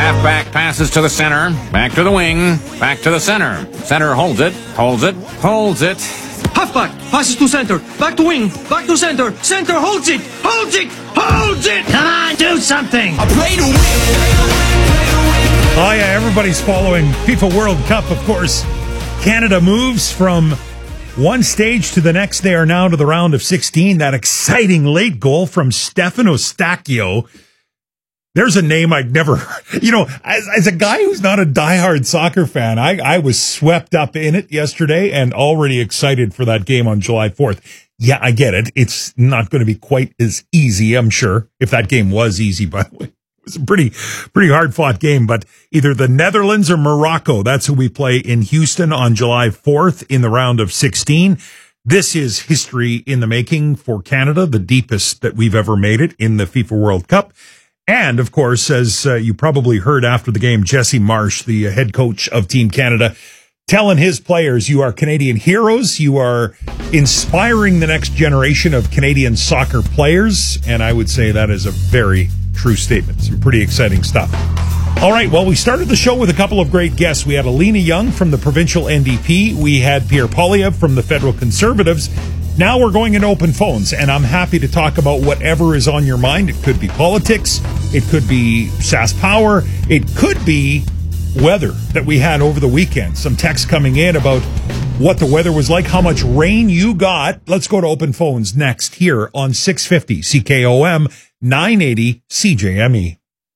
Halfback passes to the center. Back to the wing. Back to the center. Center holds it. Holds it. Holds it. Halfback passes to center. Back to wing. Back to center. Center holds it. Holds it. Holds it. Come on, do something. I play to win. Oh, yeah, everybody's following FIFA World Cup, of course. Canada moves from one stage to the next. They are now to the round of 16. That exciting late goal from Stefan Eustáquio. There's a name I'd never heard. You know, as a guy who's not a diehard soccer fan, I was swept up in it yesterday and already excited for that game on July 4th. Yeah, I get it. It's not going to be quite as easy, I'm sure, if that game was easy, by the way. It was a pretty hard fought game, but either the Netherlands or Morocco, that's who we play in Houston on July 4th in the round of 16. This is history in the making for Canada, the deepest that we've ever made it in the FIFA World Cup. And, of course, as you probably heard after the game, Jesse Marsh, the head coach of Team Canada, telling his players, you are Canadian heroes. You are inspiring the next generation of Canadian soccer players. And I would say that is a very true statement. Some pretty exciting stuff. All right, well, we started the show with a couple of great guests. We had Alina Young from the provincial NDP. We had Pierre Poilievre from the federal Conservatives. Now we're going into open phones, and I'm happy to talk about whatever is on your mind. It could be politics. It could be SAS Power. It could be weather that we had over the weekend. Some texts coming in about what the weather was like, how much rain you got. Let's go to open phones next here on 650 CKOM 980 CJME.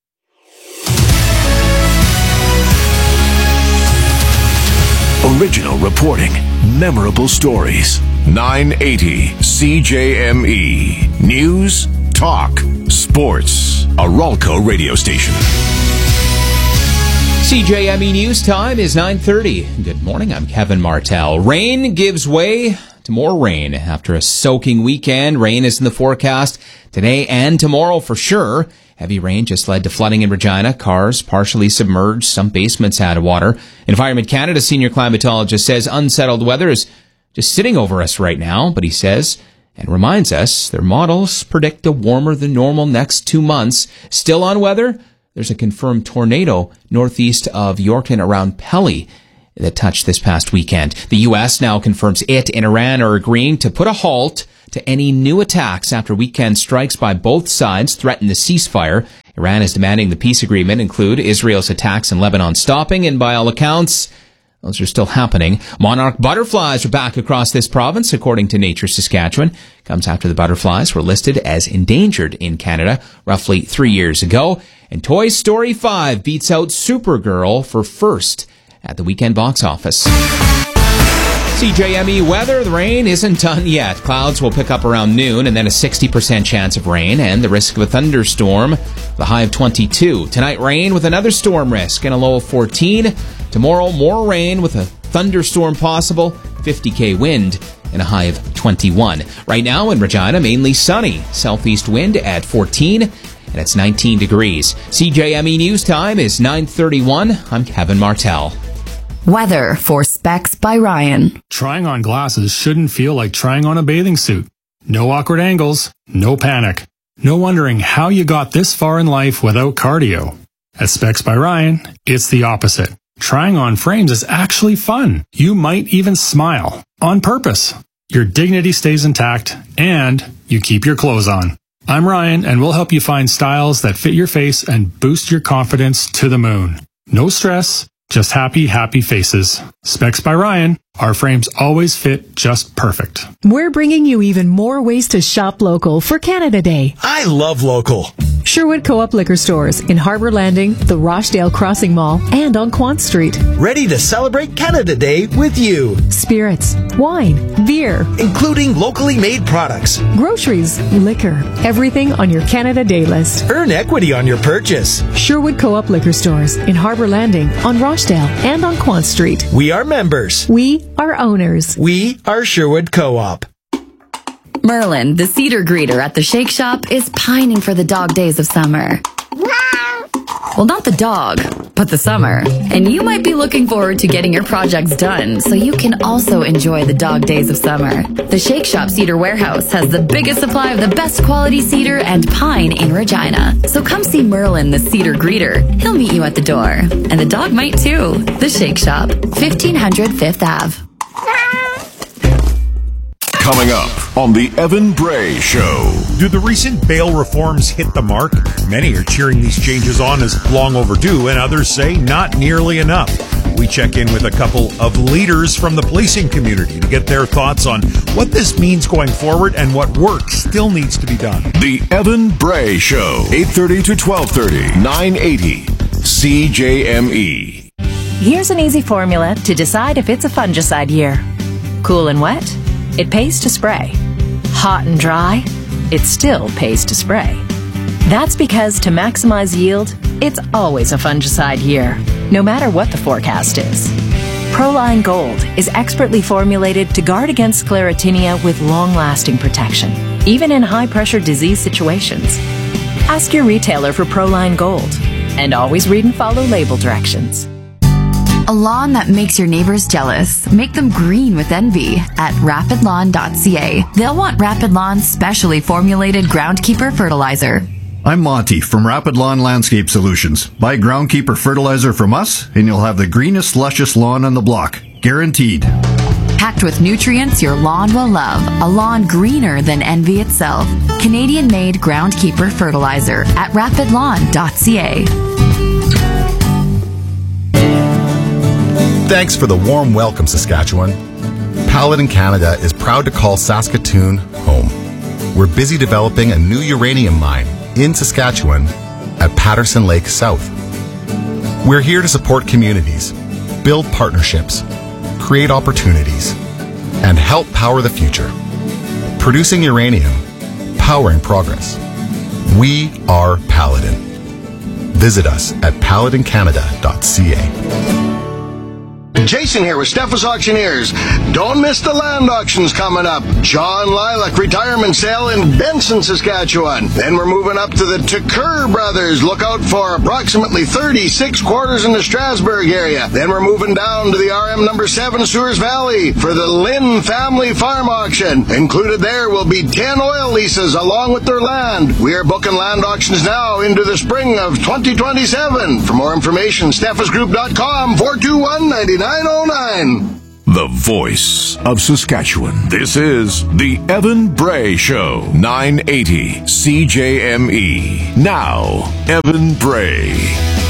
Original reporting, memorable stories. 980 CJME. News, talk, sports. A Ralco radio station. CJME News time is 9:30. Good morning, I'm Kevin Martell. Rain gives way to more rain. After a soaking weekend, rain is in the forecast today and tomorrow for sure. Heavy rain just led to flooding in Regina. Cars partially submerged. Some basements had water. Environment Canada senior climatologist says unsettled weather is just sitting over us right now. But he says and reminds us their models predict a warmer than normal next 2 months. Still on weather, there's a confirmed tornado northeast of Yorkton around Pelly that touched this past weekend. The U.S. now confirms it and Iran are agreeing to put a halt to any new attacks after weekend strikes by both sides threaten the ceasefire. Iran is demanding the peace agreement include Israel's attacks in Lebanon stopping, and by all accounts, those are still happening. Monarch butterflies are back across this province, according to Nature Saskatchewan. Comes after the butterflies were listed as endangered in Canada roughly 3 years ago. And Toy Story 5 beats out Supergirl for first at the weekend box office. CJME weather, the rain isn't done yet. Clouds will pick up around noon and then a 60% chance of rain and the risk of a thunderstorm, the high of 22. Tonight, rain with another storm risk and a low of 14. Tomorrow, more rain with a thunderstorm possible, 50k wind and a high of 21. Right now in Regina, mainly sunny. Southeast wind at 14 and it's 19 degrees. CJME News time is 9:31. I'm Kevin Martell. Weather for Specs by Ryan. Trying on glasses shouldn't feel like trying on a bathing suit. No awkward angles, no panic. No wondering how you got this far in life without cardio. At Specs by Ryan, it's the opposite. Trying on frames is actually fun. You might even smile. On purpose. Your dignity stays intact, and you keep your clothes on. I'm Ryan, and we'll help you find styles that fit your face and boost your confidence to the moon. No stress. Just happy, happy faces. Specs by Ryan. Our frames always fit just perfect. We're bringing you even more ways to shop local for Canada Day. I love local. Sherwood Co-op Liquor Stores in Harbour Landing, the Rochdale Crossing Mall, and on Quant Street. Ready to celebrate Canada Day with you. Spirits, wine, beer, including locally made products, groceries, liquor, everything on your Canada Day list. Earn equity on your purchase. Sherwood Co-op Liquor Stores in Harbour Landing, on Rochdale, and on Quant Street. We are members. We are owners. We are Sherwood Co-op. Merlin, the cedar greeter at the Shake Shop, is pining for the dog days of summer. Well, not the dog, but but the summer. And you might be looking forward to getting your projects done so you can also enjoy the dog days of summer. The Shake Shop Cedar Warehouse has the biggest supply of the best quality cedar and pine in Regina. So come see Merlin, the cedar greeter. He'll meet you at the door. And the dog might too. The Shake Shop, 1500 Fifth Ave. Coming up on the Evan Bray Show. Do the recent bail reforms hit the mark? Many are cheering these changes on as long overdue, and others say not nearly enough. We check in with a couple of leaders from the policing community to get their thoughts on what this means going forward and what work still needs to be done. The Evan Bray Show, 8:30 to 12:30, 980 CJME. Here's an easy formula to decide if it's a fungicide year. Cool and wet? It pays to spray. Hot and dry? It still pays to spray. That's because to maximize yield, it's always a fungicide year, no matter what the forecast is. Proline Gold is expertly formulated to guard against sclerotinia with long-lasting protection, even in high-pressure disease situations. Ask your retailer for Proline Gold, and always read and follow label directions. A lawn that makes your neighbors jealous. Make them green with envy at rapidlawn.ca. They'll want Rapid Lawn's specially formulated Groundkeeper fertilizer. I'm Monty from Rapid Lawn Landscape Solutions. Buy Groundkeeper fertilizer from us and you'll have the greenest, luscious lawn on the block. Guaranteed. Packed with nutrients your lawn will love. A lawn greener than envy itself. Canadian-made Groundkeeper fertilizer at rapidlawn.ca. Thanks for the warm welcome, Saskatchewan. Paladin Canada is proud to call Saskatoon home. We're busy developing a new uranium mine in Saskatchewan at Patterson Lake South. We're here to support communities, build partnerships, create opportunities, and help power the future. Producing uranium, powering progress. We are Paladin. Visit us at paladincanada.ca. Jason here with Steffes Auctioneers. Don't miss the land auctions coming up. John Lilac retirement sale in Benson, Saskatchewan. Then we're moving up to the Tucker Brothers. Look out for approximately 36 quarters in the Strasbourg area. Then we're moving down to the RM number 7 Sewers Valley for the Lynn Family Farm Auction. Included there will be 10 oil leases along with their land. We are booking land auctions now into the spring of 2027. For more information, steffesgroup.com 421-9909. The voice of Saskatchewan. This is the Evan Bray Show, 980 CJME. Now, Evan Bray.